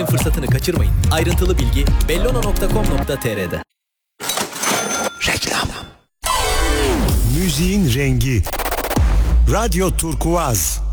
fırsatını kaçırmayın. Ayrıntılı bilgi bellona.com.tr'de. Reklam. Müziğin rengi. Radyo Turkuaz.